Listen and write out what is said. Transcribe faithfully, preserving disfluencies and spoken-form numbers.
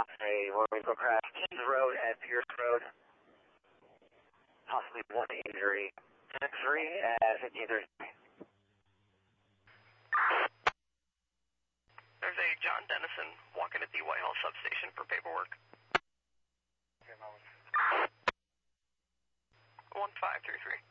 A motor vehicle crash, Kings Road at Pierce Road. Possibly one injury. ten three at fifteen thirty. There's a John Dennison walking at the Whitehall substation for paperwork. one five three three.